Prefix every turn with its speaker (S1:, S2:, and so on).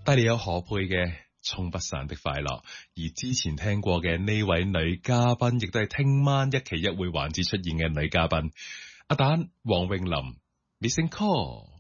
S1: 帶你有可佩嘅沖不散的快樂。而之前聽過嘅呢位女嘉賓，亦都係聽晚一期一會環節出現嘅女嘉賓，阿蛋黃詠琳 Missing Call。